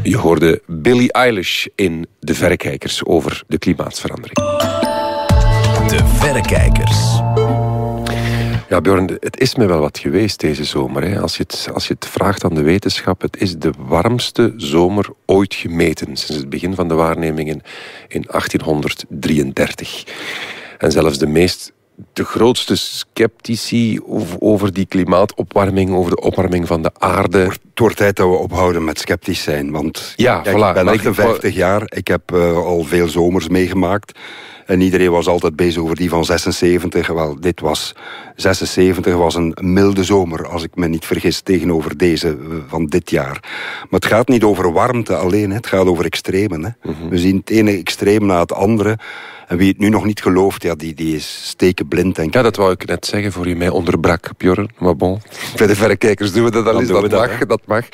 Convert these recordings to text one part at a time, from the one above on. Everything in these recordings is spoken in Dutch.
Je hoorde Billie Eilish in De Verrekijkers over de klimaatsverandering. De Verrekijkers. Ja, Björn, het is me wel wat geweest deze zomer. Hè. Als je het vraagt aan de wetenschap, het is de warmste zomer ooit gemeten sinds het begin van de waarnemingen in 1833. En zelfs de grootste sceptici over die klimaatopwarming, over de opwarming van de aarde. Het wordt tijd dat we ophouden met sceptisch zijn. Want ja, kijk, voilà, ik ben 58 jaar, ik heb al veel zomers meegemaakt. En iedereen was altijd bezig over die van 76. Wel, 76 was een milde zomer, als ik me niet vergis, tegenover deze van dit jaar. Maar het gaat niet over warmte alleen, hè. Het gaat over extremen. Hè. Mm-hmm. We zien het ene extreem na het andere. En wie het nu nog niet gelooft, ja, die is stekenblind, denk ik. Ja, dat wou ik net zeggen voor je mij onderbrak, Björn. Maar bon, bij de verrekijkers doen we dat al eens. Dat mag.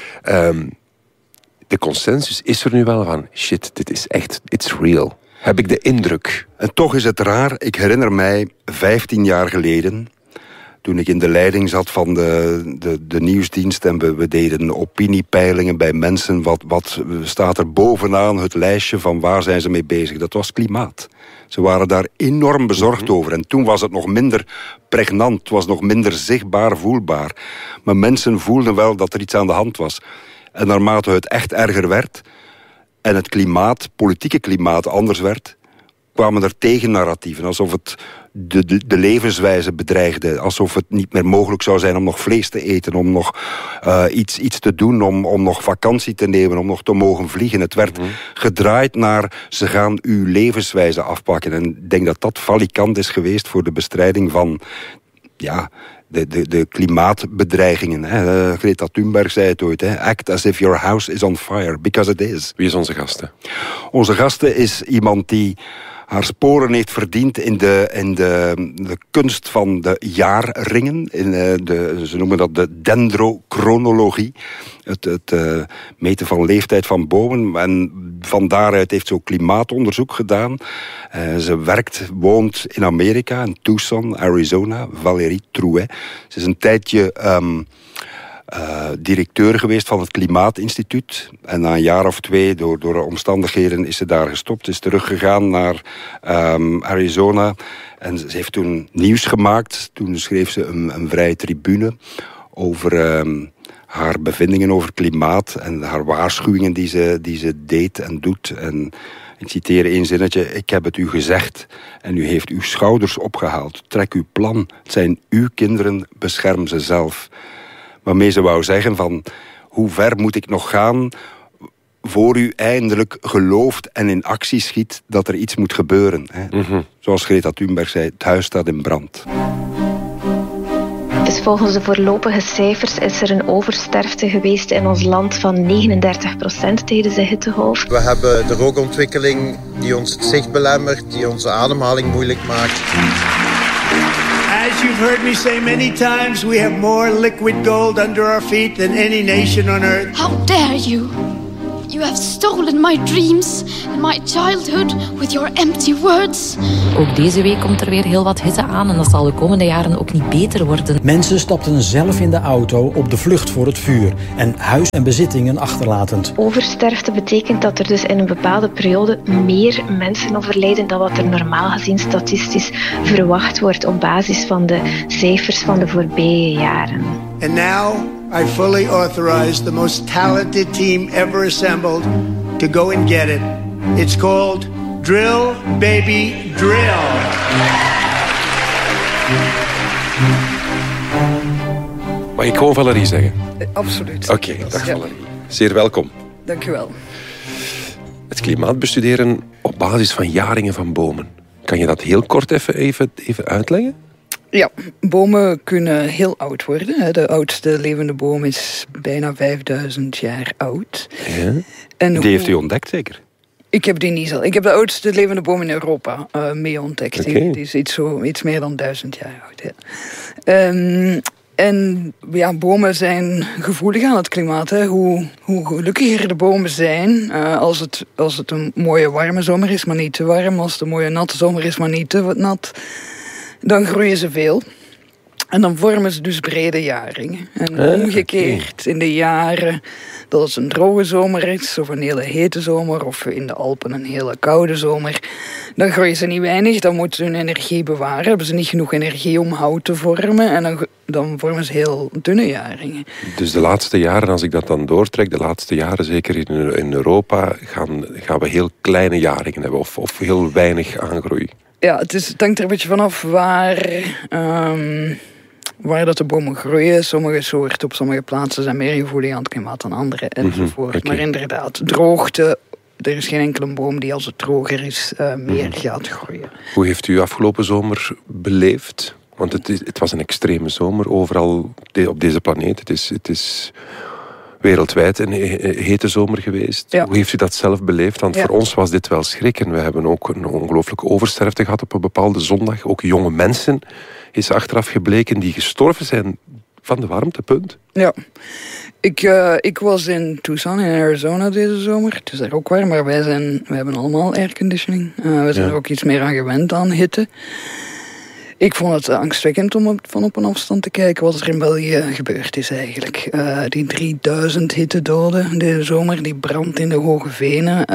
De consensus is er nu wel van, shit, dit is echt, it's real. Heb ik de indruk. En toch is het raar, ik herinner mij 15 jaar geleden, toen ik in de leiding zat van de nieuwsdienst en we deden opiniepeilingen bij mensen. Wat staat er bovenaan het lijstje van waar zijn ze mee bezig? Dat was klimaat. Ze waren daar enorm bezorgd over. En toen was het nog minder pregnant, het was nog minder zichtbaar, voelbaar. Maar mensen voelden wel dat er iets aan de hand was. En naarmate het echt erger werd en het klimaat, politieke klimaat, anders werd, kwamen er tegennarratieven, alsof het de levenswijze bedreigde, alsof het niet meer mogelijk zou zijn om nog vlees te eten, om nog iets te doen, om nog vakantie te nemen, om nog te mogen vliegen. Het werd gedraaid naar, ze gaan uw levenswijze afpakken. En ik denk dat dat valikant is geweest voor de bestrijding van, ja, de klimaatbedreigingen. Hè. Greta Thunberg zei het ooit. Hè. Act as if your house is on fire, because it is. Wie is onze gasten? Onze gasten is iemand die haar sporen heeft verdiend in de kunst van de jaarringen. Ze noemen dat de dendrochronologie. Het meten van leeftijd van bomen. En van daaruit heeft ze ook klimaatonderzoek gedaan. Ze woont in Amerika, in Tucson, Arizona. Valérie Trouet. Ze is een tijdje directeur geweest van het Klimaatinstituut. En na een jaar of 2, door omstandigheden, is ze daar gestopt. Is teruggegaan naar Arizona. En ze heeft toen nieuws gemaakt. Toen schreef ze een vrije tribune over haar bevindingen over klimaat en haar waarschuwingen die ze deed en doet. En ik citeer één zinnetje: ik heb het u gezegd en u heeft uw schouders opgehaald. Trek uw plan. Het zijn uw kinderen, bescherm ze zelf. Waarmee ze wou zeggen van, hoe ver moet ik nog gaan voor u eindelijk gelooft en in actie schiet dat er iets moet gebeuren. Hè. Mm-hmm. Zoals Greta Thunberg zei, het huis staat in brand. Dus volgens de voorlopige cijfers is er een oversterfte geweest in ons land van 39% tijdens de hittegolf. We hebben de rookontwikkeling die ons het zicht belemmert, die onze ademhaling moeilijk maakt. As you've heard me say many times, we have more liquid gold under our feet than any nation on earth. How dare you? You have stolen my dreams and my childhood with your empty words. Ook deze week komt er weer heel wat hitte aan en dat zal de komende jaren ook niet beter worden. Mensen stapten zelf in de auto op de vlucht voor het vuur en huis en bezittingen achterlatend. Oversterfte betekent dat er dus in een bepaalde periode meer mensen overlijden dan wat er normaal gezien statistisch verwacht wordt op basis van de cijfers van de voorbije jaren. And now I fully authorize the most talented team ever assembled to go and get it. It's called Drill Baby Drill. Mag ik gewoon Valérie zeggen? Absoluut. Oké, dag Valérie. Zeer welkom. Dank u wel. Het klimaat bestuderen op basis van jaringen van bomen. Kan je dat heel kort even uitleggen? Ja, bomen kunnen heel oud worden. De oudste levende boom is bijna 5000 jaar oud. Ja? En die heeft u ontdekt, zeker? Ik heb die niet zo. Ik heb de oudste levende boom in Europa mee ontdekt. Okay. Die is iets meer dan 1000 jaar oud. Ja. En ja, bomen zijn gevoelig aan het klimaat. Hè. Hoe gelukkiger de bomen zijn, als het een mooie warme zomer is, maar niet te warm. Als het een mooie natte zomer is, maar niet te nat, dan groeien ze veel. En dan vormen ze dus brede jaringen. En omgekeerd, in de jaren dat het een droge zomer is, of een hele hete zomer, of in de Alpen een hele koude zomer, dan groeien ze niet weinig, dan moeten ze hun energie bewaren. Hebben ze niet genoeg energie om hout te vormen, en dan vormen ze heel dunne jaringen. Dus de laatste jaren, als ik dat dan doortrek, de laatste jaren, zeker in Europa, gaan we heel kleine jaringen hebben, of heel weinig aangroei. Ja, het hangt er een beetje vanaf waar dat de bomen groeien. Sommige soorten op sommige plaatsen zijn meer gevoelig aan het klimaat dan andere, enzovoort. Okay. Maar inderdaad, droogte, er is geen enkele boom die als het droger is meer gaat groeien. Hoe heeft u afgelopen zomer beleefd? Want het was een extreme zomer overal op deze planeet. Het is wereldwijd een hete zomer geweest. Ja. Hoe heeft u dat zelf beleefd? Want voor ons was dit wel schrik. En we hebben ook een ongelooflijke oversterfte gehad op een bepaalde zondag. Ook jonge mensen is achteraf gebleken die gestorven zijn van de warmte, punt. Ja. Ik was in Tucson in Arizona deze zomer. Het is daar ook warm, maar wij hebben allemaal airconditioning. We zijn er ook iets meer aan gewend aan hitte. Ik vond het angstwekkend om van op een afstand te kijken wat er in België gebeurd is eigenlijk. Die 3000 hittedoden deze zomer, die brand in de Hoge Venen.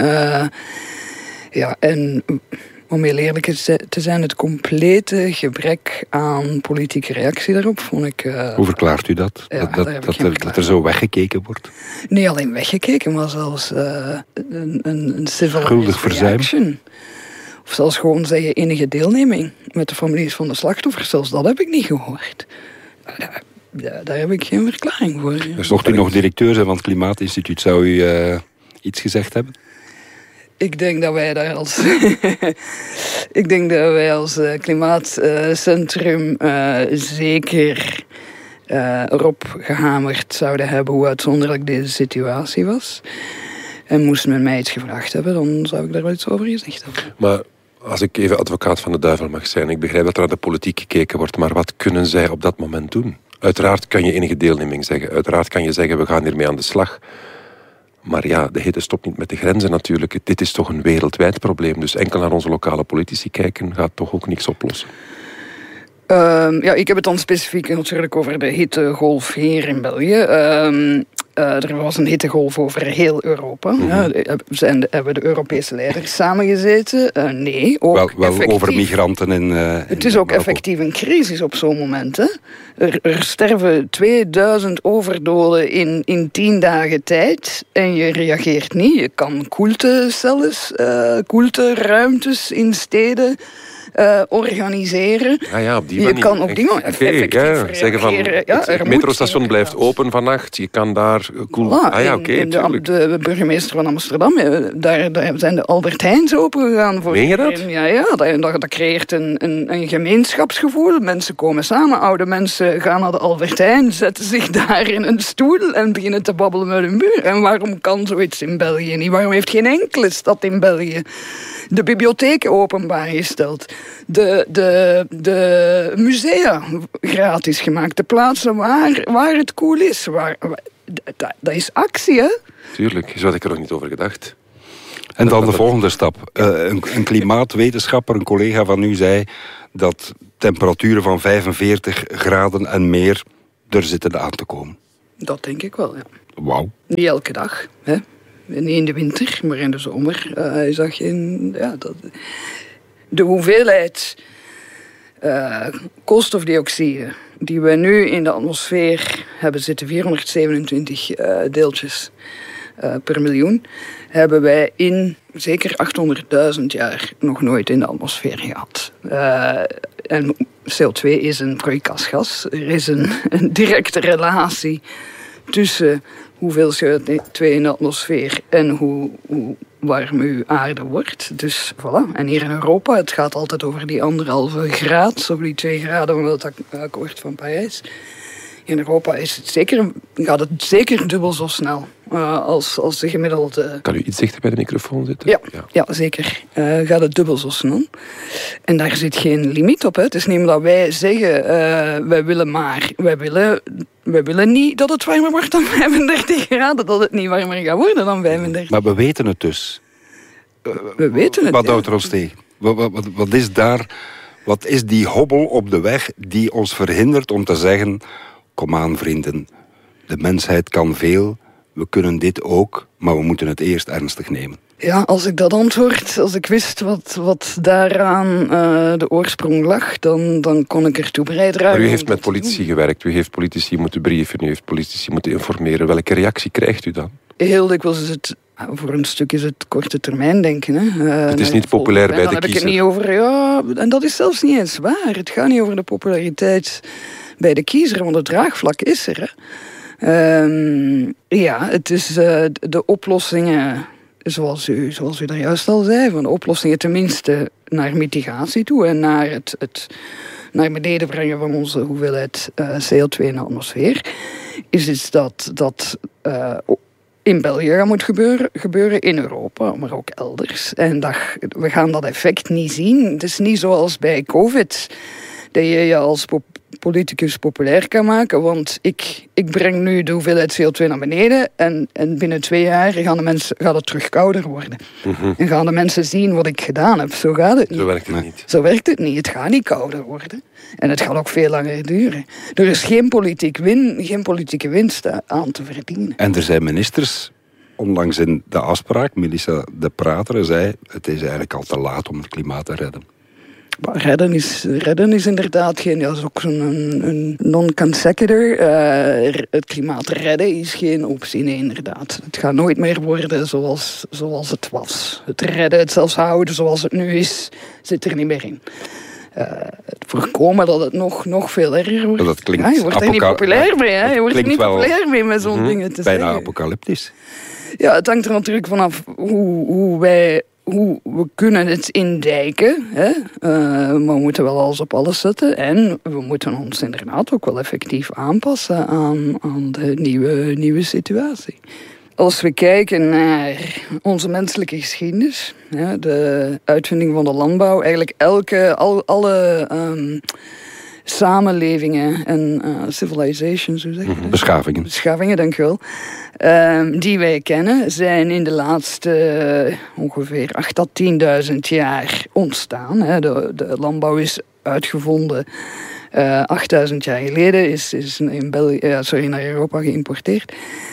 En om heel eerlijk te zijn, het complete gebrek aan politieke reactie daarop vond ik... Hoe verklaart u dat? Dat er zo weggekeken wordt? Niet alleen weggekeken, maar zelfs een civil schuldig verzuim. Of zelfs gewoon zeggen enige deelneming met de families van de slachtoffers. Zelfs dat heb ik niet gehoord. Daar heb ik geen verklaring voor. Dus mocht u nog directeur zijn van het Klimaatinstituut, zou u iets gezegd hebben? Ik denk dat wij daar als klimaatcentrum zeker erop gehamerd zouden hebben hoe uitzonderlijk deze situatie was. En moest men mij iets gevraagd hebben, dan zou ik daar wel iets over gezegd hebben. Maar als ik even advocaat van de duivel mag zijn, ik begrijp dat er naar de politiek gekeken wordt, maar wat kunnen zij op dat moment doen? Uiteraard kan je enige deelneming zeggen. Uiteraard kan je zeggen, we gaan hiermee aan de slag. Maar ja, de hitte stopt niet met de grenzen natuurlijk. Dit is toch een wereldwijd probleem. Dus enkel naar onze lokale politici kijken gaat toch ook niks oplossen. Ik heb het dan specifiek natuurlijk over de hittegolf hier in België. Er was een hittegolf over heel Europa. Hebben de Europese leiders samengezeten? Nee. Ook wel over migranten in het is ook effectief een crisis op zo'n moment. Hè? Er sterven 2000 overdoden in 10 dagen tijd. En je reageert niet. Je kan koelteruimtes in steden organiseren. Op die manier. Je kan op die manier effectief zeggen van, het metrostation blijft open vannacht. Je kan daar de burgemeester van Amsterdam, daar zijn de Albert Heijns open gegaan. Meen je dat? Dat creëert een gemeenschapsgevoel. Mensen komen samen, oude mensen gaan naar de Albert Heijn, zetten zich daar in een stoel en beginnen te babbelen met hun buur. En waarom kan zoiets in België niet? Waarom heeft geen enkele stad in België de bibliotheken openbaar gesteld? De musea gratis gemaakt. De plaatsen waar het cool is. Dat is actie, hè? Tuurlijk, zo had ik er nog niet over gedacht. En dan de volgende stap. Een klimaatwetenschapper, een collega van u, zei dat temperaturen van 45 graden en meer er zitten aan te komen. Dat denk ik wel, ja. Wauw. Niet elke dag, hè? Niet in de winter, maar in de zomer zag je de hoeveelheid koolstofdioxide die we nu in de atmosfeer hebben zitten, 427 deeltjes per miljoen, hebben wij in zeker 800.000 jaar nog nooit in de atmosfeer gehad. En CO2 is een broeikasgas. Er is een directe relatie tussen hoeveel CO2 in de atmosfeer en hoe warm uw aarde wordt. Dus voilà. En hier in Europa, het gaat altijd over die 1,5 graad, of die 2 graden van het akkoord van Parijs. In Europa gaat het zeker dubbel zo snel als de gemiddelde... Kan u iets dichter bij de microfoon zitten? Ja, zeker. Gaat het dubbel zo snel. En daar zit geen limiet op. Hè. Het is niet omdat wij zeggen, wij willen niet dat het warmer wordt dan 35 graden, dat het niet warmer gaat worden dan 35. Maar we weten het dus. We weten het. Wat houdt er ons tegen? Wat is daar... Wat is die hobbel op de weg die ons verhindert om te zeggen... kom aan vrienden, de mensheid kan veel, we kunnen dit ook... maar we moeten het eerst ernstig nemen. Ja, als ik dat antwoord, als ik wist wat daaraan de oorsprong lag... dan kon ik ertoe bijdragen. Maar u heeft met politici gewerkt, u heeft politici moeten brieven... u heeft politici moeten informeren. Welke reactie krijgt u dan? Heel dikwijls is het... Voor een stuk is het korte termijn denken. Hè. Het is niet populair bij de kiezer. Dan heb ik het niet over... Ja, en dat is zelfs niet eens waar. Het gaat niet over de populariteit bij de kiezer, want het draagvlak is er. Hè. Ja, het is de oplossingen... Zoals u daar juist al zei, van de oplossingen tenminste naar mitigatie toe... en naar het naar beneden brengen van onze hoeveelheid CO2 in de atmosfeer... is iets dat in België moet gebeuren, in Europa, maar ook elders. En we gaan dat effect niet zien. Het is niet zoals bij COVID, dat je je als politicus populair kan maken, want ik breng nu de hoeveelheid CO2 naar beneden en binnen 2 jaar gaat het terug kouder worden. Mm-hmm. En gaan de mensen zien wat ik gedaan heb. Zo gaat het niet. Zo werkt het niet. Zo werkt het niet. Het gaat niet kouder worden. En het gaat ook veel langer duren. Er is geen politieke winst aan te verdienen. En er zijn ministers, onlangs in de afspraak, Melissa de Prater zei... het is eigenlijk al te laat om het klimaat te redden. Maar redden is inderdaad geen... Ja, dat is ook zo'n non-consecutor. Het klimaat redden is geen optie, nee, inderdaad. Het gaat nooit meer worden zoals het was. Het redden, het zelfs houden zoals het nu is, zit er niet meer in. Het voorkomen dat het nog veel erger wordt. Dat klinkt ja, je wordt er niet populair mee, hè? Je wordt er niet populair mee met zo'n dingen te bijna zeggen. Apocalyptisch. Ja, het hangt er natuurlijk vanaf hoe we kunnen het indijken. Hè? Maar we moeten wel alles op alles zetten. En we moeten ons inderdaad ook wel effectief aanpassen aan de nieuwe situatie. Als we kijken naar onze menselijke geschiedenis, de uitvinding van de landbouw, eigenlijk alle samenlevingen en civilizations, hoe zeg je dat? Beschavingen, dank u wel. Die wij kennen, zijn in de laatste ongeveer 8.000 tot 10.000 jaar ontstaan. De landbouw is uitgevonden 8.000 jaar geleden, is naar Europa geïmporteerd.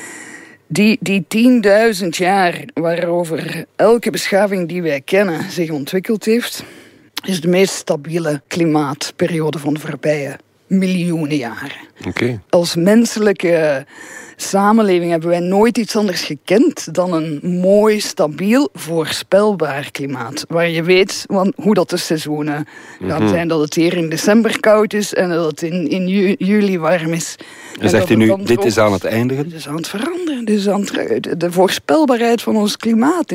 Die 10.000 jaar waarover elke beschaving die wij kennen zich ontwikkeld heeft, is de meest stabiele klimaatperiode van de voorbije miljoenen jaren. Okay. Als menselijke samenleving hebben wij nooit iets anders gekend dan een mooi, stabiel, voorspelbaar klimaat. Waar je weet hoe dat de seizoenen gaan zijn. Dat het hier in december koud is en dat het in juli warm is. En zegt u nu, dit is aan het eindigen? Dit is aan het veranderen. De voorspelbaarheid van ons klimaat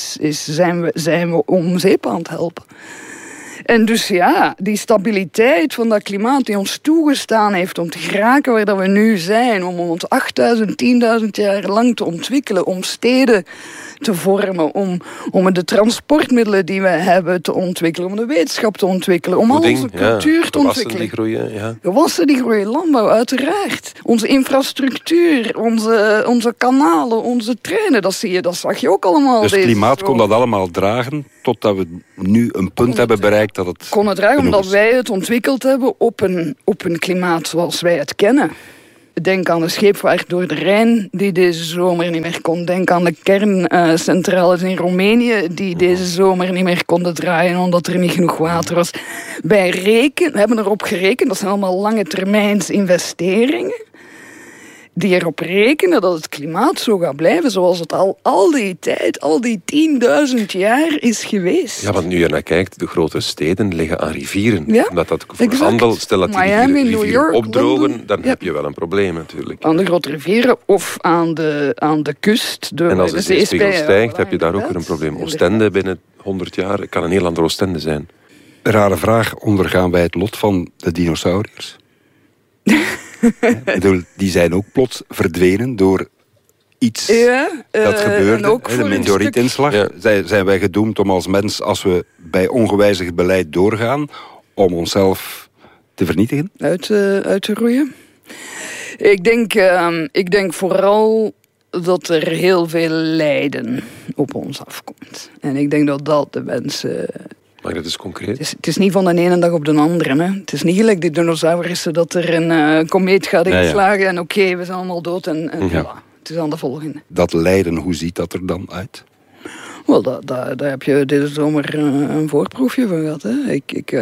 zijn we om zeep aan het helpen. En dus ja, die stabiliteit van dat klimaat die ons toegestaan heeft om te geraken waar dat we nu zijn, om ons 8.000, 10.000 jaar lang te ontwikkelen, om steden te vormen, om de transportmiddelen die we hebben te ontwikkelen, om de wetenschap te ontwikkelen, om al onze cultuur te ontwikkelen. Gewassen die groeien, landbouw, uiteraard. Onze infrastructuur, onze kanalen, onze treinen, dat zag je ook allemaal. Dus het klimaat kon dat allemaal dragen, totdat we nu een punt hebben bereikt dat het... Kon het dragen omdat wij het ontwikkeld hebben op een klimaat zoals wij het kennen. Denk aan de scheepvaart door de Rijn, die deze zomer niet meer kon. Denk aan de kerncentrales in Roemenië, die deze zomer niet meer konden draaien, omdat er niet genoeg water was. We hebben erop gerekend, dat zijn allemaal lange termijns investeringen, die erop rekenen dat het klimaat zo gaat blijven zoals het al die tijd, al die 10.000 jaar is geweest. Ja, want nu je naar kijkt, de grote steden liggen aan rivieren. Ja, omdat dat voor handel, stel dat die Miami, rivieren New York, opdrogen, London, dan heb je wel een probleem natuurlijk. Aan de grote rivieren of aan de kust. En als de zeespiegel stijgt, heb je daar ook weer een probleem. Oostende binnen 100 jaar kan een heel ander Oostende zijn. Rare vraag, ondergaan wij het lot van de dinosauriërs? Die zijn ook plots verdwenen door iets dat gebeurde. De meteorietinslag. Zijn wij gedoemd om als mens, als we bij ongewijzigd beleid doorgaan, om onszelf te vernietigen? Uit te roeien? Ik denk vooral dat er heel veel lijden op ons afkomt. En ik denk dat de mensen Maar dat is concreet. Het is niet van de ene dag op de andere. Hè. Het is niet gelijk die dinosaurussen dat er een komeet gaat inslagen en oké, we zijn allemaal dood en voilà. Het is aan de volgende. Dat lijden, hoe ziet dat er dan uit? Wel, daar heb je deze zomer een voorproefje van gehad. Hè.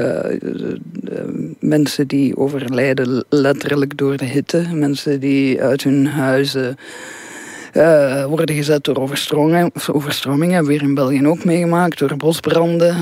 Mensen die overlijden letterlijk door de hitte. Mensen die uit hun huizen worden gezet door overstromingen. Hebben we hier in België ook meegemaakt. Door bosbranden.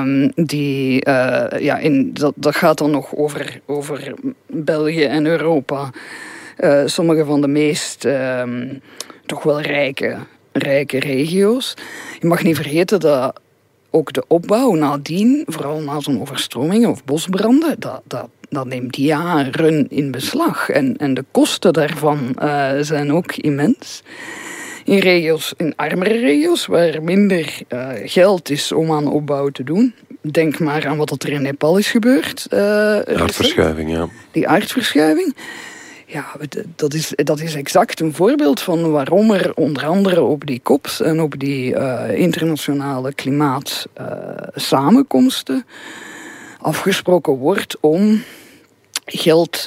Dat gaat dan nog over België en Europa. Sommige van de meest toch wel rijke regio's. Je mag niet vergeten dat ook de opbouw nadien, vooral na zo'n overstromingen of bosbranden, dat neemt jaren in beslag. En de kosten daarvan zijn ook immens. In armere regio's, waar minder geld is om aan opbouw te doen. Denk maar aan wat er in Nepal is gebeurd. Aardverschuiving, ja. Die aardverschuiving. Ja, dat is exact een voorbeeld van waarom er onder andere op die COP's en op die internationale klimaatsamenkomsten afgesproken wordt om geld,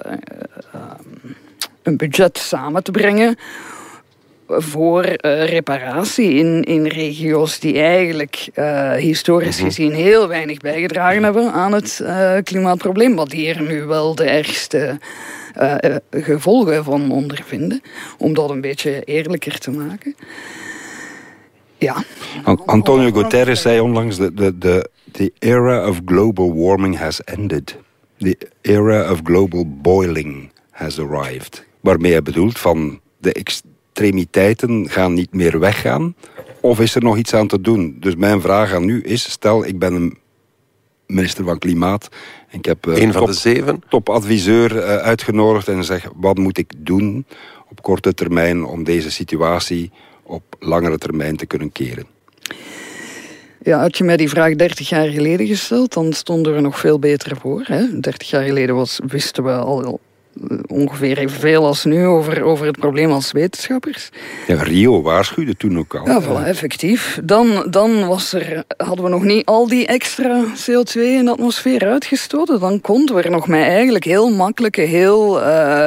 een budget samen te brengen voor reparatie in regio's die eigenlijk historisch gezien heel weinig bijgedragen hebben aan het klimaatprobleem, maar die er nu wel de ergste gevolgen van ondervinden, om dat een beetje eerlijker te maken. Ja. Antonio Guterres zei onlangs, the era of global warming has ended. The era of global boiling has arrived. Waarmee hij bedoelt van de extremiteiten gaan niet meer weggaan, of is er nog iets aan te doen? Dus mijn vraag aan u is, stel ik ben een minister van Klimaat en ik heb een van de 7 topadviseur uitgenodigd en zeg, wat moet ik doen op korte termijn om deze situatie op langere termijn te kunnen keren? Ja, had je mij die vraag 30 jaar geleden gesteld, dan stonden we er nog veel beter voor. Hè? 30 jaar geleden wisten we al ongeveer evenveel als nu over het probleem als wetenschappers. Ja, Rio waarschuwde toen ook al. Ja, voilà, effectief. Dan hadden we nog niet al die extra CO2 in de atmosfeer uitgestoten. Dan konden we er nog met eigenlijk heel makkelijke, heel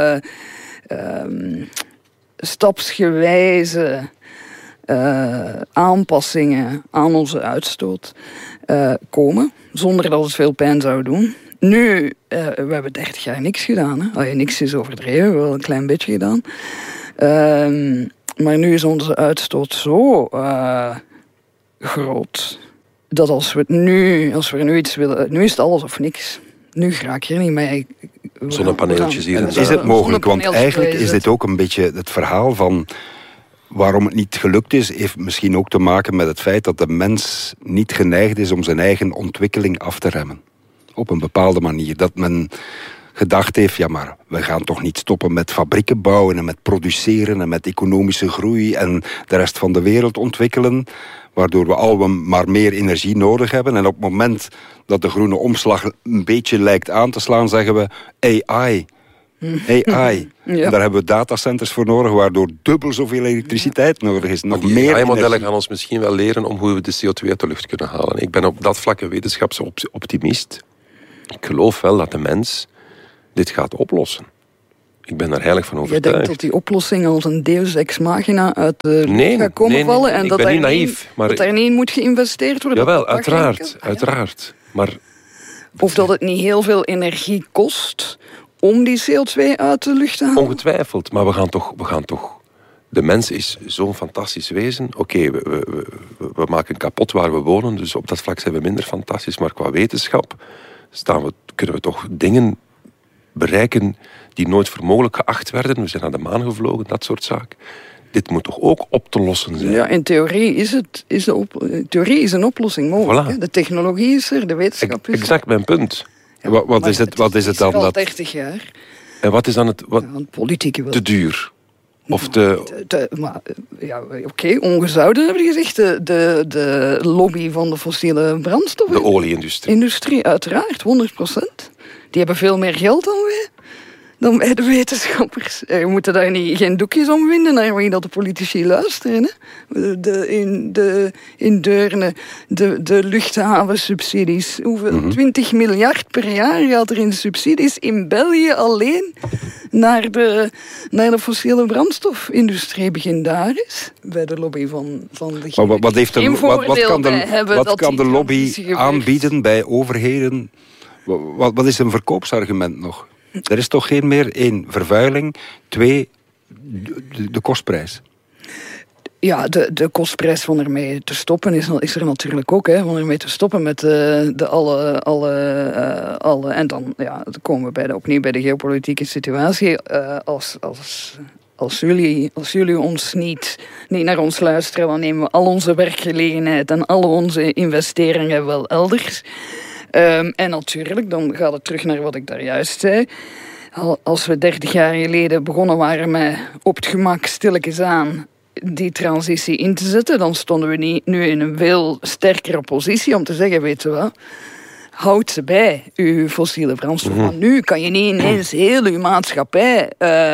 stapsgewijze aanpassingen aan onze uitstoot komen, zonder dat het veel pijn zou doen. Nu, we hebben 30 jaar niks gedaan. Hè? Niks is overdreven, wel een klein beetje gedaan. Maar nu is onze uitstoot zo groot, dat als we nu iets willen, nu is het alles of niks. Nu ga ik hier niet mee. Zonnepaneeltjes hier. En is het mogelijk? Want eigenlijk is dit ook een beetje het verhaal van waarom het niet gelukt is, heeft misschien ook te maken met het feit dat de mens niet geneigd is om zijn eigen ontwikkeling af te remmen. Op een bepaalde manier. Dat men gedacht heeft, ja maar we gaan toch niet stoppen met fabrieken bouwen en met produceren en met economische groei en de rest van de wereld ontwikkelen, waardoor we maar meer energie nodig hebben. En op het moment dat de groene omslag een beetje lijkt aan te slaan, zeggen we AI. AI. Ja. En daar hebben we datacenters voor nodig, waardoor dubbel zoveel elektriciteit nodig is. Nog meer AI-modellen gaan ons misschien wel leren om hoe we de CO2 uit de lucht kunnen halen. Ik ben op dat vlak een wetenschapsoptimist. Ik geloof wel dat de mens dit gaat oplossen. Ik ben daar heilig van overtuigd. Je denkt dat die oplossing als een deus ex machina uit de lucht gaat komen vallen? En ik ben niet naïef. Dat daar niet in moet geïnvesteerd worden? Jawel, uiteraard. Maar of dat het niet heel veel energie kost om die CO2 uit de lucht te halen? Ongetwijfeld, maar we gaan toch... De mens is zo'n fantastisch wezen. Oké, we maken kapot waar we wonen, dus op dat vlak zijn we minder fantastisch. Maar qua wetenschap kunnen we toch dingen bereiken die nooit voor mogelijk geacht werden. We zijn naar de maan gevlogen, dat soort zaken. Dit moet toch ook op te lossen zijn? Ja, in theorie is een oplossing mogelijk. Voilà. De technologie is er, de wetenschap is er. Exact mijn punt. Ja, wat is het dan? Het is al 30 jaar. En wat is dan het... politieke wil. Te duur? Of ongezouten hebben we gezegd. De lobby van de fossiele brandstoffen. De olieindustrie. Industrie, uiteraard, 100%. Die hebben veel meer geld dan wij. dan bij de wetenschappers. Je moet er daar geen doekjes om winden naar wie dat de politici luisteren. Hè? In Deurne, de luchthavensubsidies. Hoeveel? 20 miljard per jaar gaat er in subsidies in België alleen naar de fossiele brandstofindustrie. Begin daar is bij de lobby van de wat kan de lobby aanbieden bij overheden? Wat is een verkoopsargument nog? Er is toch geen meer 1, vervuiling, 2, de kostprijs. Ja, de kostprijs van ermee te stoppen is er natuurlijk ook. Hè, van ermee te stoppen met alle en dan komen we opnieuw bij de geopolitieke situatie. Als jullie ons niet naar ons luisteren, dan nemen we al onze werkgelegenheid en al onze investeringen wel elders. En natuurlijk, dan gaat het terug naar wat ik daar juist zei. Als we 30 jaar geleden begonnen waren met op het gemak stilletjes aan die transitie in te zetten, dan stonden we nu in een veel sterkere positie om te zeggen, weet je wel, houd ze bij, uw fossiele brandstof. Want nu kan je niet ineens heel uw maatschappij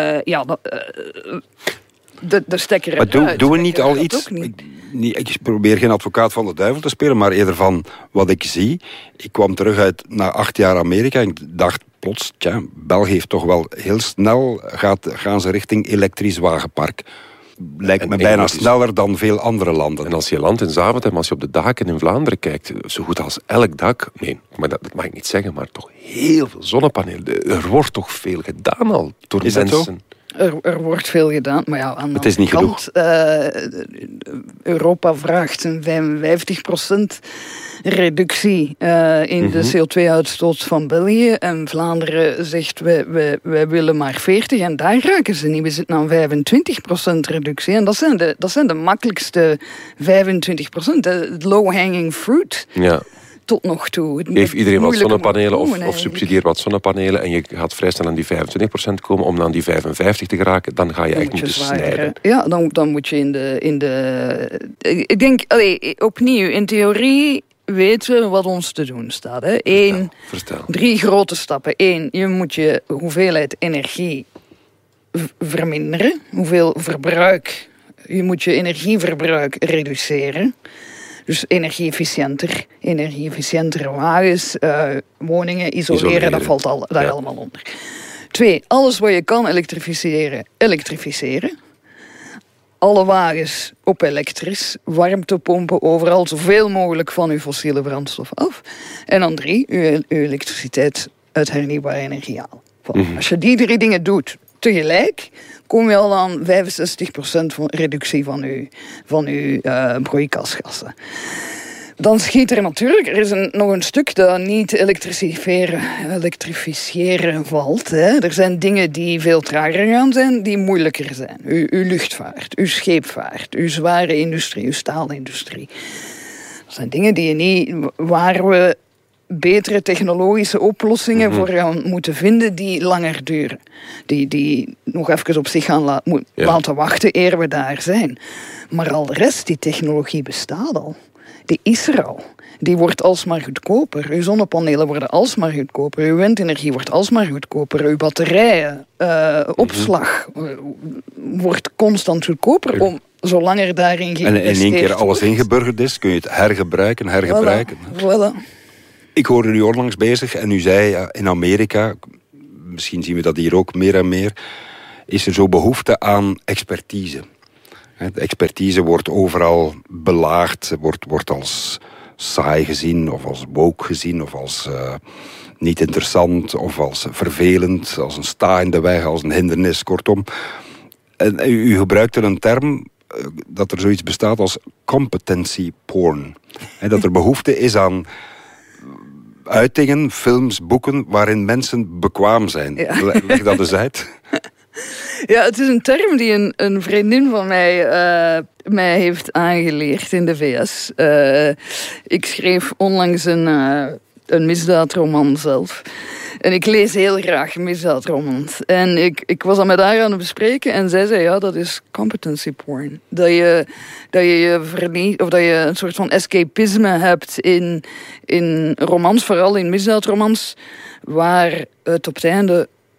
de stekker eruit. Maar doen we niet al iets? Ik probeer geen advocaat van de duivel te spelen, maar eerder van wat ik zie. Ik kwam terug na 8 jaar Amerika en ik dacht plots, België heeft toch wel heel snel, gaan ze richting elektrisch wagenpark. Lijkt me bijna sneller dan veel andere landen. En als je land in Zaventem, als je op de daken in Vlaanderen kijkt, zo goed als elk dak, nee, maar dat mag ik niet zeggen, maar toch heel veel zonnepanelen. Er wordt toch veel gedaan al door mensen. Dat zo? Er wordt veel gedaan, maar ja, aan het is niet kant, Europa vraagt een 55% reductie in de CO2-uitstoot van België. En Vlaanderen zegt, wij willen maar 40%. En daar raken ze niet. We zitten aan 25% reductie. En dat zijn de makkelijkste 25%. Het low-hanging fruit. Ja. Tot nog toe. Geef iedereen wat zonnepanelen of subsidieer wat zonnepanelen en je gaat vrij snel aan die 25% komen om aan die 55% te geraken, dan ga je echt moeten snijden. Ja, dan moet je in de ik denk, opnieuw, in theorie weten we wat ons te doen staat. Hè. Vertel. 3 grote stappen. 1, je moet je hoeveelheid energie verminderen. Hoeveel verbruik. Je moet je energieverbruik reduceren. Dus energie-efficiëntere wagens, woningen, isoleren, dat valt daar allemaal onder. 2, alles wat je kan elektrificeren. Alle wagens op elektrisch, warmtepompen, overal zoveel mogelijk van uw fossiele brandstof af. En dan 3, uw elektriciteit uit hernieuwbare energie halen. Als je die 3 dingen doet tegelijk, kom je al aan 65% van reductie van uw broeikasgassen. Dan schiet er natuurlijk, er is nog een stuk dat niet elektrificeren valt. Hè. Er zijn dingen die veel trager gaan zijn, die moeilijker zijn. Uw luchtvaart, uw scheepvaart, uw zware industrie, uw staalindustrie. Dat zijn dingen die je niet, waar we betere technologische oplossingen voor gaan moeten vinden die langer duren. Die nog even op zich gaan laten wachten eer we daar zijn. Maar al de rest, die technologie bestaat al. Die is er al. Die wordt alsmaar goedkoper. Uw zonnepanelen worden alsmaar goedkoper. Uw windenergie wordt alsmaar goedkoper. Uw batterijen, opslag wordt constant goedkoper. Zolang er daarin geïnvesteerd wordt. En in één keer alles ingeburgerd is, kun je het hergebruiken. Voilà. Ik hoorde u onlangs bezig en u zei in Amerika, misschien zien we dat hier ook meer en meer, is er zo behoefte aan expertise. De expertise wordt overal belaagd, wordt als saai gezien of als woke gezien of als niet interessant of als vervelend, als een sta in de weg, als een hindernis, kortom. En u gebruikte een term dat er zoiets bestaat als competency porn. Dat er behoefte is aan uitingen, films, boeken waarin mensen bekwaam zijn. Ja. Leg dat eens uit. Ja, het is een term die een vriendin van mij heeft aangeleerd in de VS. Ik schreef onlangs een misdaadroman zelf. En ik lees heel graag misdaadromans. En ik was dat met haar aan het bespreken en zij zei, ja, dat is competency porn. Dat je verliest, of dat je een soort van escapisme hebt in romans, vooral in misdaadromans, waar het op het einde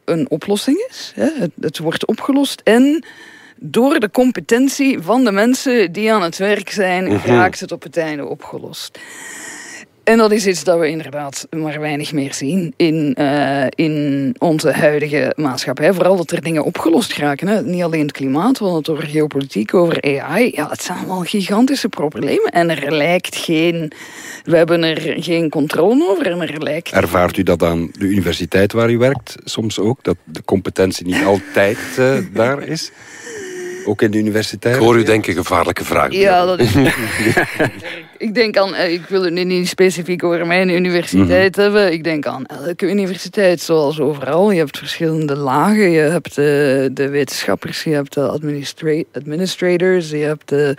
een oplossing is. Het wordt opgelost en door de competentie van de mensen die aan het werk zijn, raakt het op het einde opgelost. En dat is iets dat we inderdaad maar weinig meer zien in onze huidige maatschappij. Vooral dat er dingen opgelost raken. Hè. Niet alleen het klimaat, we hadden het over geopolitiek, over AI. Ja, het zijn allemaal gigantische problemen. En we hebben er geen controle over. En er lijkt... Ervaart u dat aan de universiteit waar u werkt soms ook? Dat de competentie niet altijd daar is? Ook in de universiteit? Ik hoor u denken gevaarlijke vragen. Ja, dat is... Ik denk aan, ik wil het niet specifiek over mijn universiteit hebben. Ik denk aan elke universiteit, zoals overal. Je hebt verschillende lagen. Je hebt de wetenschappers, je hebt de administrators, je hebt de...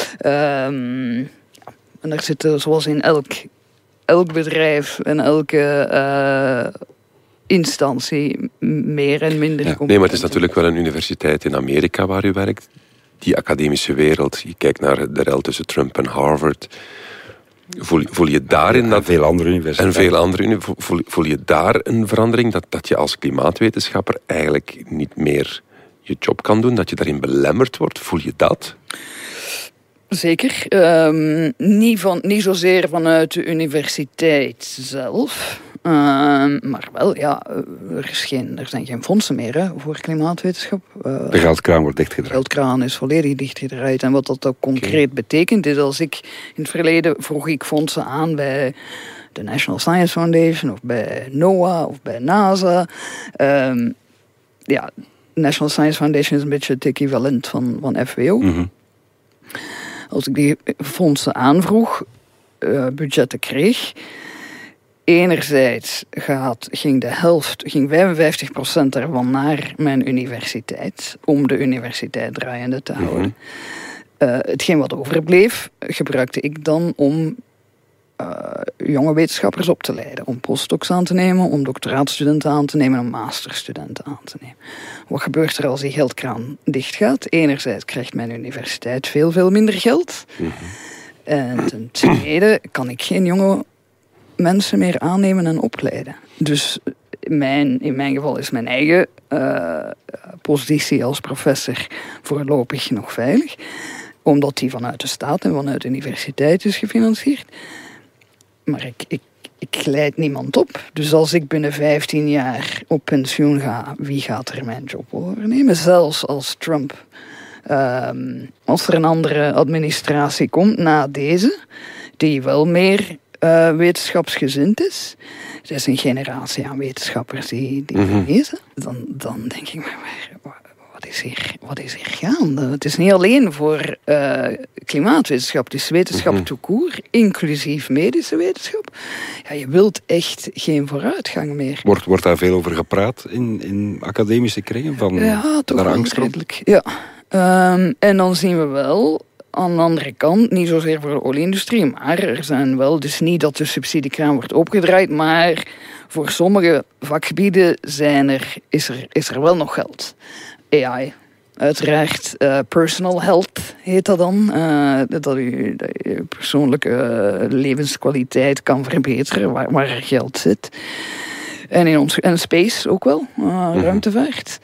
en daar zitten, zoals in elk bedrijf en elke... instantie meer en minder competent. Nee, maar het is natuurlijk wel een universiteit in Amerika waar u werkt. Die academische wereld, je kijkt naar de rel tussen Trump en Harvard. Voel je daarin... En veel andere universiteiten. Voel je daar een verandering? Dat je als klimaatwetenschapper eigenlijk niet meer je job kan doen? Dat je daarin belemmerd wordt? Voel je dat? Zeker. Niet zozeer vanuit de universiteit zelf. Maar wel, ja, er zijn geen fondsen meer voor klimaatwetenschap. De geldkraan wordt dichtgedraaid. De geldkraan is volledig dichtgedraaid. En wat dat ook concreet betekent, is als ik in het verleden vroeg ik fondsen aan bij de National Science Foundation of bij NOAA of bij NASA. Ja, National Science Foundation is een beetje het equivalent van FWO. Mm-hmm. Als ik die fondsen aanvroeg, budgetten kreeg, enerzijds ging 55% daarvan naar mijn universiteit, om de universiteit draaiende te houden. Hetgeen wat overbleef, gebruikte ik dan om jonge wetenschappers op te leiden. Om postdocs aan te nemen, om doctoraatstudenten aan te nemen, om masterstudenten aan te nemen. Wat gebeurt er als die geldkraan dichtgaat? Enerzijds krijgt mijn universiteit veel minder geld. En ten tweede kan ik geen jonge mensen meer aannemen en opleiden. Dus in mijn geval is mijn eigen positie als professor voorlopig nog veilig. Omdat die vanuit de staat en vanuit de universiteit is gefinancierd. Maar ik leid niemand op. Dus als ik binnen 15 jaar op pensioen ga, wie gaat er mijn job overnemen? Zelfs als Trump, als er een andere administratie komt na deze, die wel meer wetenschapsgezind is. Er is een generatie aan wetenschappers die lezen. Dan denk ik, maar wat is hier gaande? Het is niet alleen voor klimaatwetenschap, het is wetenschap tout court, inclusief medische wetenschap. Ja, je wilt echt geen vooruitgang meer. Wordt daar veel over gepraat in academische kringen? Ja, toch wel redelijk. Ja. En dan zien we wel, aan de andere kant, niet zozeer voor de olieindustrie, maar er zijn wel, dus niet dat de subsidiekraan wordt opgedraaid, maar voor sommige vakgebieden is er wel nog geld. AI, uiteraard. Personal health heet dat dan. Dat je persoonlijke levenskwaliteit kan verbeteren, waar er geld zit. En space ook wel, ruimtevaart.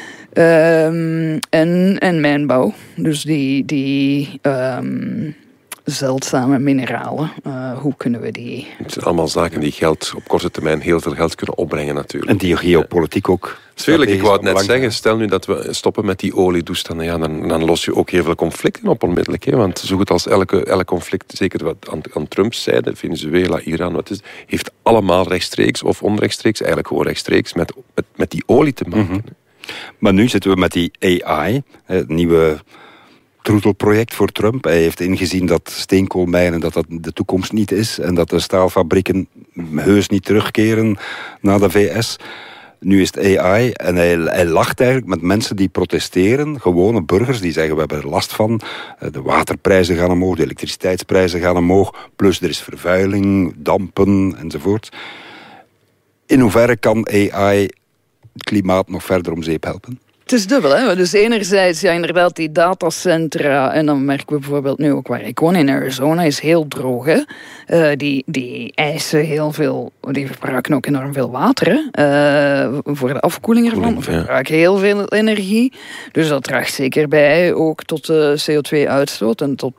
En mijnbouw. Dus die zeldzame mineralen. Hoe kunnen we die... Het zijn allemaal zaken die geld op korte termijn heel veel geld kunnen opbrengen natuurlijk. En die geopolitiek ook. Tuurlijk, ik wou het net zeggen. Stel nu dat we stoppen met die oliedoestanden. Ja, dan los je ook heel veel conflicten op onmiddellijk. Hè? Want zo goed als elk conflict, zeker wat aan Trumps zijde, Venezuela, Iran, heeft allemaal rechtstreeks of onrechtstreeks, eigenlijk gewoon rechtstreeks met die olie te maken. Maar nu zitten we met die AI, het nieuwe troetelproject voor Trump. Hij heeft ingezien dat steenkoolmijnen dat de toekomst niet is en dat de staalfabrieken heus niet terugkeren naar de VS. Nu is het AI en hij lacht eigenlijk met mensen die protesteren, gewone burgers die zeggen we hebben er last van. De waterprijzen gaan omhoog, de elektriciteitsprijzen gaan omhoog, plus er is vervuiling, dampen enzovoort. In hoeverre kan AI het klimaat nog verder om zeep helpen? Het is dubbel, hè. Dus enerzijds, ja, inderdaad, die datacentra, en dan merken we bijvoorbeeld nu ook waar ik woon in Arizona, is heel droog, hè. Die eisen heel veel, die verbruiken ook enorm veel water, hè. Voor de afkoeling ervan, verbruiken heel veel energie. Dus dat draagt zeker bij, ook tot de CO2-uitstoot en tot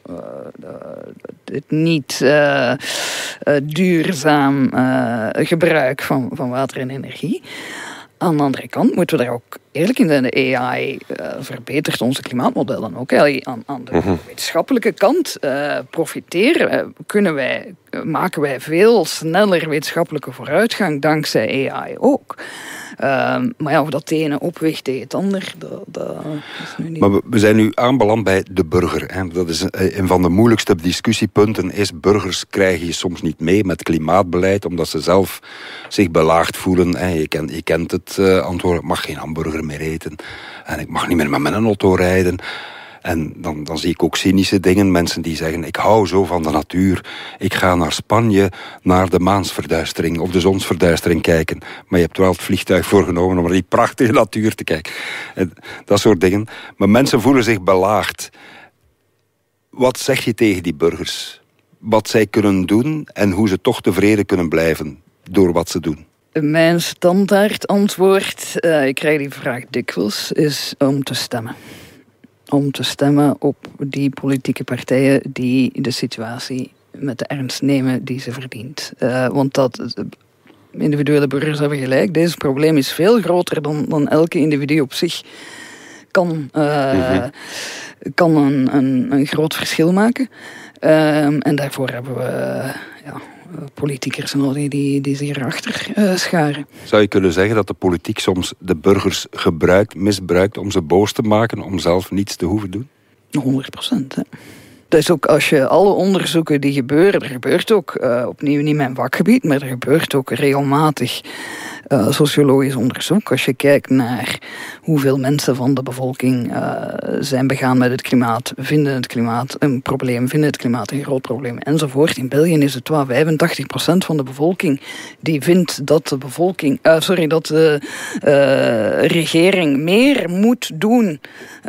het niet duurzaam gebruik van water en energie. Aan de andere kant moeten we daar ook eerlijk in zijn. De AI verbetert onze klimaatmodellen ook. Aan de wetenschappelijke kant maken wij veel sneller wetenschappelijke vooruitgang dankzij AI ook. Maar ja, of dat de ene opweegt tegen het ander, dat is nu niet. Maar we zijn nu aanbeland bij de burger. Hè. Dat is een van de moeilijkste discussiepunten. Burgers krijgen je soms niet mee met klimaatbeleid, omdat ze zelf zich belaagd voelen. Hè. Je kent het antwoord, ik mag geen hamburger meer eten. En ik mag niet meer met mijn auto rijden. En dan zie ik ook cynische dingen. Mensen die zeggen, ik hou zo van de natuur. Ik ga naar Spanje, naar de maansverduistering of de zonsverduistering kijken. Maar je hebt wel het vliegtuig voorgenomen om naar die prachtige natuur te kijken. En dat soort dingen. Maar mensen voelen zich belaagd. Wat zeg je tegen die burgers? Wat zij kunnen doen en hoe ze toch tevreden kunnen blijven door wat ze doen? Mijn standaard antwoord, ik krijg die vraag dikwijls, is om te stemmen. Om te stemmen op die politieke partijen die de situatie met de ernst nemen die ze verdient. Want individuele burgers hebben gelijk. Deze probleem is veel groter dan elke individu op zich kan een groot verschil maken. En daarvoor hebben we politiekers nodig die zich erachter scharen. Zou je kunnen zeggen dat de politiek soms de burgers misbruikt om ze boos te maken, om zelf niets te hoeven doen? 100%. Hè. Dat is ook als je alle onderzoeken die gebeuren, er gebeurt ook, opnieuw niet mijn vakgebied, maar er gebeurt ook regelmatig sociologisch onderzoek. Als je kijkt naar hoeveel mensen van de bevolking zijn begaan met het klimaat, vinden het klimaat een probleem, vinden het klimaat een groot probleem, enzovoort. In België is het wel 85% van de bevolking die vindt dat de regering meer moet doen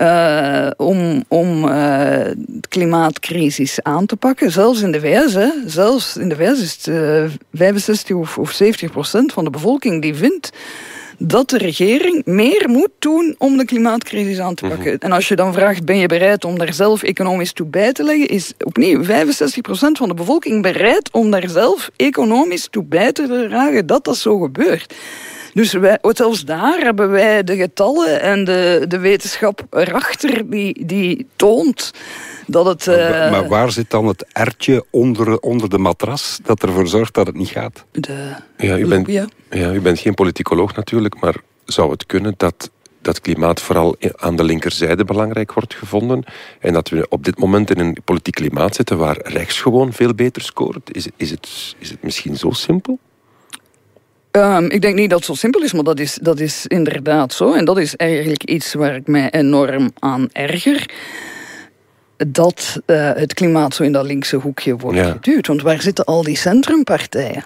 om de klimaatcrisis aan te pakken. Zelfs in de VS, hè. Zelfs in de VS is het 65 of 70% van de bevolking die vindt dat de regering meer moet doen om de klimaatcrisis aan te pakken. En als je dan vraagt, ben je bereid om daar zelf economisch toe bij te leggen, is opnieuw 65% van de bevolking bereid om daar zelf economisch toe bij te dragen dat zo gebeurt. Dus zelfs daar hebben wij de getallen en de wetenschap erachter die toont dat het... Maar waar zit dan het ertje onder de matras dat ervoor zorgt dat het niet gaat? U bent geen politicoloog natuurlijk, maar zou het kunnen dat klimaat vooral aan de linkerzijde belangrijk wordt gevonden en dat we op dit moment in een politiek klimaat zitten waar rechts gewoon veel beter scoort? Is het misschien zo simpel? Ik denk niet dat het zo simpel is, maar dat is inderdaad zo. En dat is eigenlijk iets waar ik mij enorm aan erger. Dat het klimaat zo in dat linkse hoekje wordt geduwd. Want waar zitten al die centrumpartijen?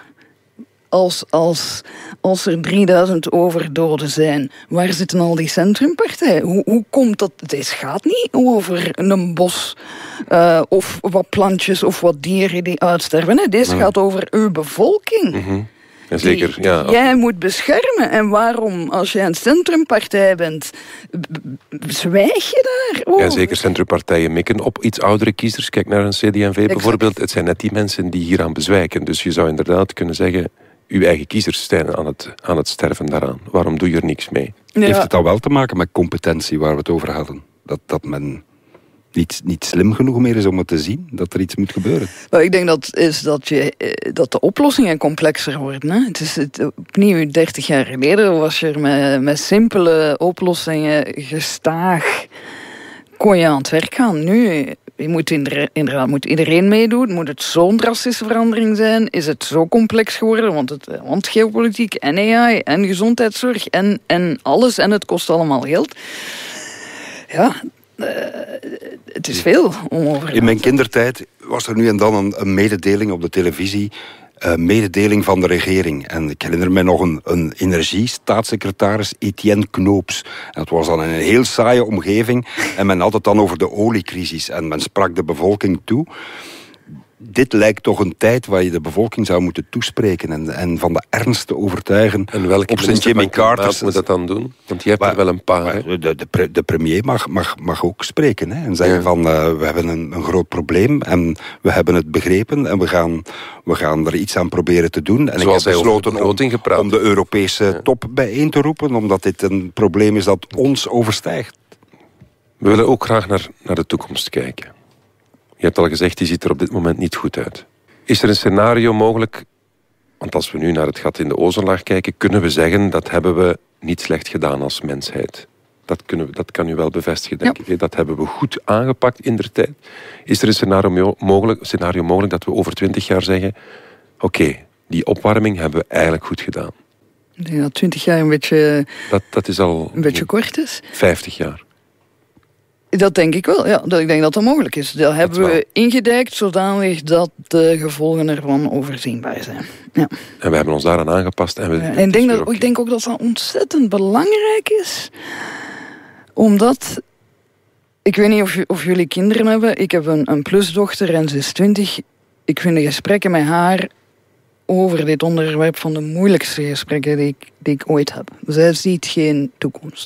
Als er 3000 overdoden zijn, waar zitten al die centrumpartijen? Hoe komt dat? Deze gaat niet over een bos of wat plantjes of wat dieren die uitsterven. Nee, deze gaat over uw bevolking. Ja, zeker, die jij moet beschermen. En waarom, als jij een centrumpartij bent, zwijg je daarover? Ja, zeker. Centrumpartijen mikken op iets oudere kiezers. Kijk naar een CD&V bijvoorbeeld. Het zijn net die mensen die hieraan bezwijken. Dus je zou inderdaad kunnen zeggen, uw eigen kiezers zijn aan het sterven daaraan. Waarom doe je er niks mee? Ja. Heeft het dan wel te maken met competentie waar we het over hadden? Dat men niet slim genoeg meer is om het te zien, dat er iets moet gebeuren? Ik denk dat de oplossingen complexer worden. Hè? Het is opnieuw 30 jaar geleden was je er met simpele oplossingen gestaag kon je aan het werk gaan. Nu moet iedereen meedoen. Moet het zo'n drastische verandering zijn? Is het zo complex geworden? Want geopolitiek en AI en gezondheidszorg en alles. En het kost allemaal geld. Ja, het is veel om over. In mijn kindertijd was er nu en dan een mededeling op de televisie. mededeling van de regering. En ik herinner me nog een energiestaatssecretaris, Etienne Knoops. En het was dan in een heel saaie omgeving. En men had het dan over de oliecrisis. En men sprak de bevolking toe. Dit lijkt toch een tijd waar je de bevolking zou moeten toespreken en van de ernst te overtuigen. En welke op zijn Jimmy Carter moet dat dan doen? Want je hebt er wel een paar. De premier mag ook spreken, hè, en zeggen van we hebben een groot probleem en we hebben het begrepen en we gaan er iets aan proberen te doen. En zoals ik heb besloten om de Europese top bijeen te roepen, omdat dit een probleem is dat ons overstijgt. We willen ook graag naar de toekomst kijken. Je hebt al gezegd, die ziet er op dit moment niet goed uit. Is er een scenario mogelijk, want als we nu naar het gat in de ozonlaag kijken, kunnen we zeggen dat hebben we niet slecht gedaan als mensheid. Dat kan u wel bevestigen, denk ik. Dat hebben we goed aangepakt indertijd. Is er een scenario mogelijk dat we over 20 jaar zeggen, oké, die opwarming hebben we eigenlijk goed gedaan. Ik denk dat 20 jaar een beetje, dat is al een beetje kort is. 50 jaar. Dat denk ik wel, ja. Ik denk dat dat mogelijk is. Dat hebben we ingedijkt zodanig dat de gevolgen ervan overzienbaar zijn. Ja. En we hebben ons daaraan aangepast. En ik denk ook dat dat ontzettend belangrijk is. Omdat, ik weet niet of jullie kinderen hebben. Ik heb een plusdochter en ze is 20. Ik vind de gesprekken met haar over dit onderwerp van de moeilijkste gesprekken die ik ooit heb. Zij ziet geen toekomst.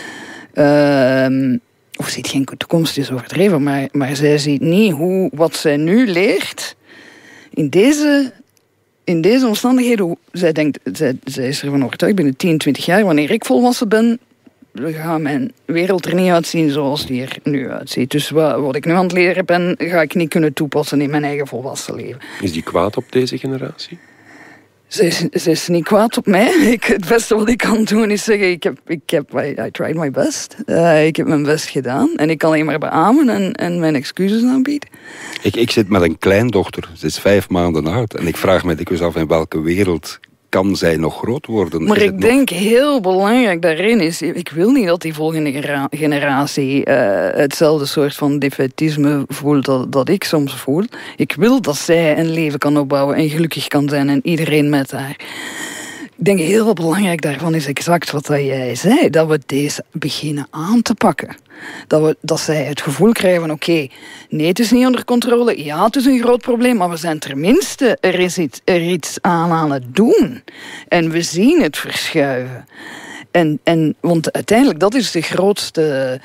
Of ziet geen toekomst, is overdreven, maar zij ziet niet wat zij nu leert in deze omstandigheden. Zij is ervan overtuigd, binnen 10, 20 jaar, wanneer ik volwassen ben, gaat mijn wereld er niet uitzien zoals die er nu uitziet. Dus wat ik nu aan het leren ben, ga ik niet kunnen toepassen in mijn eigen volwassen leven. Is die kwaad op deze generatie? Ze is niet kwaad op mij. Het beste wat ik kan doen is zeggen, I tried my best. Ik heb mijn best gedaan. En ik kan alleen maar beamen en mijn excuses aanbieden. Ik zit met een kleindochter. Ze is 5 maanden oud. En ik vraag me dikwijls af in welke wereld kan zij nog groot worden. Maar ik denk heel belangrijk daarin is, ik wil niet dat die volgende generatie hetzelfde soort van defaitisme voelt dat ik soms voel. Ik wil dat zij een leven kan opbouwen en gelukkig kan zijn en iedereen met haar. Ik denk heel belangrijk daarvan is exact wat jij zei, dat we deze beginnen aan te pakken. Dat zij het gevoel krijgen van oké, nee, het is niet onder controle. Ja, het is een groot probleem, maar we zijn tenminste er iets aan het doen. En we zien het verschuiven. Want uiteindelijk, dat is de grootste...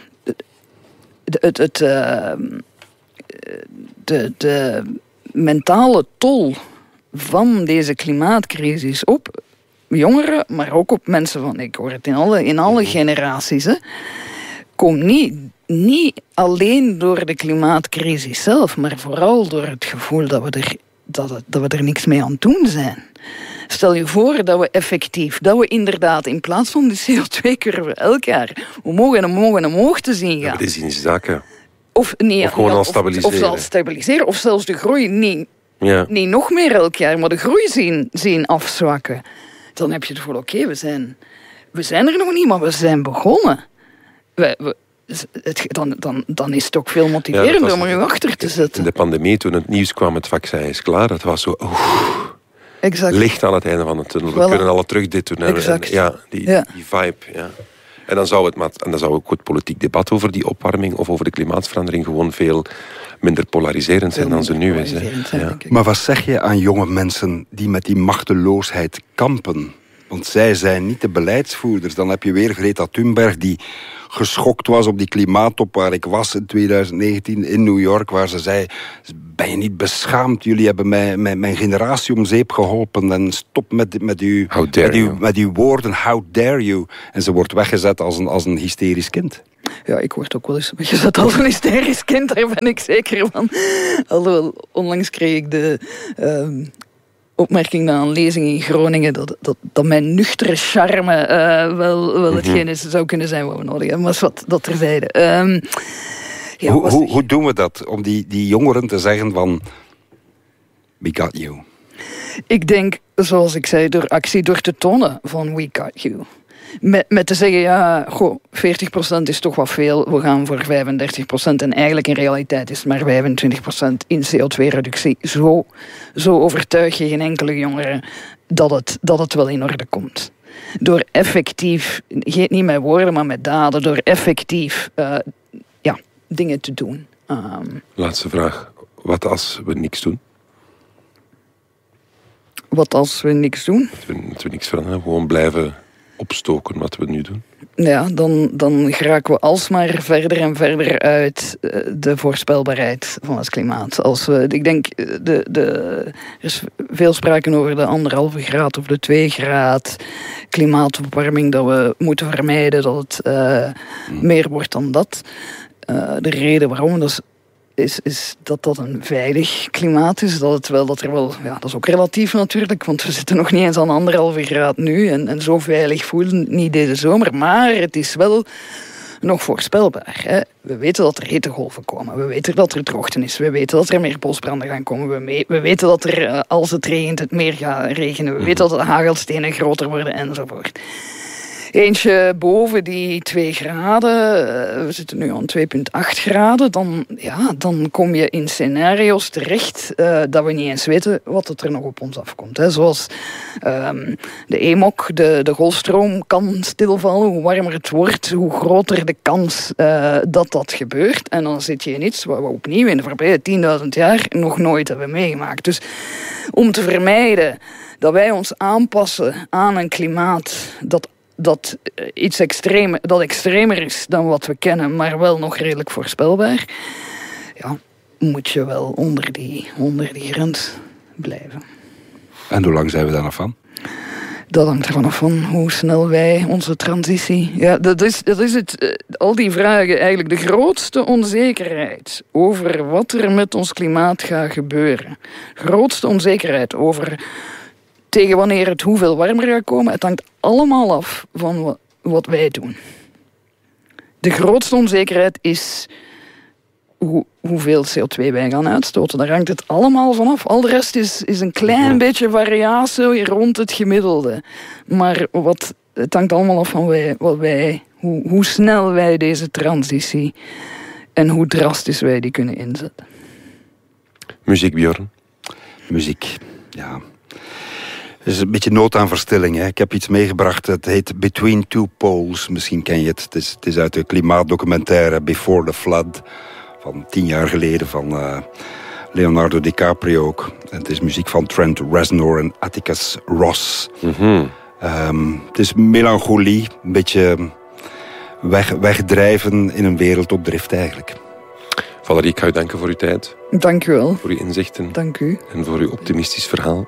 De mentale tol van deze klimaatcrisis op jongeren, maar ook op mensen van, ik hoor het in alle generaties, komt niet alleen door de klimaatcrisis zelf, maar vooral door het gevoel dat we er niks mee aan het doen zijn. Stel je voor dat we inderdaad in plaats van die CO2-curve elk jaar omhoog te zien gaan. Dat is in zaken. Of gewoon al stabiliseren. Of stabiliseren, of zelfs de groei niet nog meer elk jaar, maar de groei zien afzwakken. Dan heb je het gevoel, oké, we zijn er nog niet, maar we zijn begonnen. Dan is het ook veel motiverender om er nu achter te zetten. In de pandemie, toen het nieuws kwam, het vaccin is klaar, dat was zo... Exact. Licht aan het einde van de tunnel. We kunnen alle terug dit doen. Exact. Die vibe. Ja. En dan zou ook het politiek debat over die opwarming of over de klimaatverandering gewoon veel minder polariserend zijn dan ze nu is. Ja. Maar wat zeg je aan jonge mensen die met die machteloosheid kampen? Want zij zijn niet de beleidsvoerders. Dan heb je weer Greta Thunberg die geschokt was op die klimaattop waar ik was in 2019 in New York, waar ze zei, ben je niet beschaamd? Jullie hebben mijn generatie om zeep geholpen en stop met uw woorden, how dare you? En ze wordt weggezet als een hysterisch kind. Ja, ik word ook wel eens weggezet als een hysterisch kind, daar ben ik zeker van. Alhoewel, onlangs kreeg ik de opmerking na een lezing in Groningen dat mijn nuchtere charme wel hetgeen is, zou kunnen zijn wat we nodig hebben. Maar wat dat terzijde. Hoe doen we dat? Om die jongeren te zeggen van, we got you. Ik denk, zoals ik zei, door actie, door te tonen van we got you. Met te zeggen, 40% is toch wat veel, we gaan voor 35%. En eigenlijk in realiteit is het maar 25% in CO2-reductie. Zo overtuig je geen enkele jongere dat het wel in orde komt. Door effectief, niet met woorden, maar met daden, door effectief dingen te doen. Laatste vraag. Wat als we niks doen? Wat als we niks doen? Dat we niks veranderen, gewoon blijven opstoken wat we nu doen. Ja, dan geraken we alsmaar verder en verder uit de voorspelbaarheid van het klimaat. Ik denk, er is veel sprake over de 1,5 graad of de 2 graad klimaatopwarming, dat we moeten vermijden dat het meer wordt dan dat. De reden waarom, is dat een veilig klimaat is. Dat is ook relatief natuurlijk, want we zitten nog niet eens aan 1,5 graad nu. En zo veilig voelen niet deze zomer. Maar het is wel nog voorspelbaar. Hè. We weten dat er hittegolven komen. We weten dat er droogte is. We weten dat er meer bosbranden gaan komen. We weten dat er, als het regent, het meer gaat regenen. We weten dat de hagelstenen groter worden enzovoort. Eentje boven die 2 graden, we zitten nu aan 2,8 graden, dan kom je in scenario's terecht dat we niet eens weten wat er nog op ons afkomt. Hè. Zoals de EMOC, de golfstroom kan stilvallen. Hoe warmer het wordt, hoe groter de kans dat gebeurt. En dan zit je in iets wat we opnieuw in de voorbije 10.000 jaar nog nooit hebben meegemaakt. Dus om te vermijden dat wij ons aanpassen aan een klimaat dat iets extremer is dan wat we kennen, maar wel nog redelijk voorspelbaar, moet je wel onder die grens blijven. En hoe lang zijn we daar nog van? Dat hangt er vanaf van hoe snel wij onze transitie... Ja, dat is het. Al die vragen, eigenlijk de grootste onzekerheid over wat er met ons klimaat gaat gebeuren. Grootste onzekerheid over tegen wanneer het hoeveel warmer gaat komen. Het hangt allemaal af van wat wij doen. De grootste onzekerheid is hoeveel CO2 wij gaan uitstoten. Daar hangt het allemaal van af. Al de rest is een klein beetje variatie rond het gemiddelde. Maar het hangt allemaal af van hoe snel wij deze transitie en hoe drastisch wij die kunnen inzetten. Muziek, Björn? Muziek, ja. Het is een beetje nood aan verstilling. Hè. Ik heb iets meegebracht, het heet Between Two Poles. Misschien ken je het. Het is uit de klimaatdocumentaire Before the Flood van 10 jaar geleden van Leonardo DiCaprio ook. Het is muziek van Trent Reznor en Atticus Ross. Mm-hmm. Het is melancholie, een beetje wegdrijven in een wereld op drift eigenlijk. Valerie, ik ga u danken voor uw tijd. Dank u wel. Voor uw inzichten. Dank u. En voor uw optimistisch verhaal.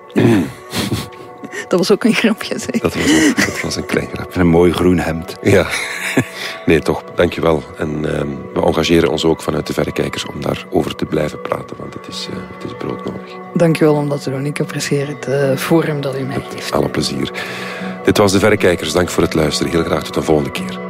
Dat was ook een grapje, zeg. Dat was een klein grapje. Een mooi groen hemd. Ja. Nee, toch, dankjewel. En we engageren ons ook vanuit de Verrekijkers om daarover te blijven praten, want het is broodnodig. Dank u wel om dat te doen. Ik apprecieer het forum dat u mij geeft. Alle plezier. Dit was de Verrekijkers. Dank voor het luisteren. Heel graag tot een volgende keer.